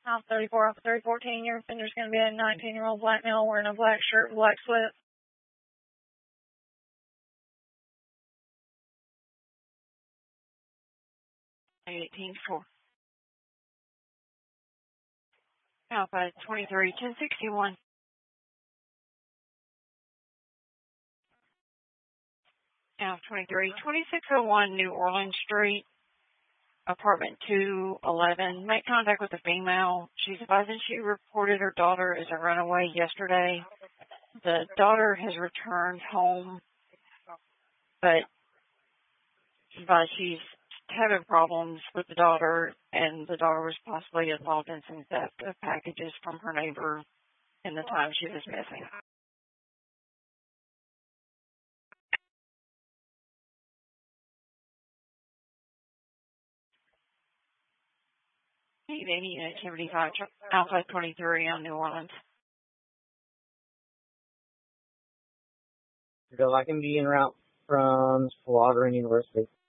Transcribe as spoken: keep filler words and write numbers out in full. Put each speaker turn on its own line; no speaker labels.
House thirty-four, off three fourteen. Your offender's going to be a nineteen-year-old black male wearing a black shirt, black sweat. eighteen four. Alpha twenty-three, ten sixty-one. Alpha twenty-three, twenty-six oh one New Orleans Street, apartment two eleven. Make contact with the female. She's advising she reported her daughter as a runaway yesterday. The daughter has returned home, but, but she's having problems with the daughter, and the daughter was possibly involved in some theft of packages from her neighbor in the time she was missing. Need any activity five Alpha twenty-three on New Orleans.
So I can be en route from Florida University.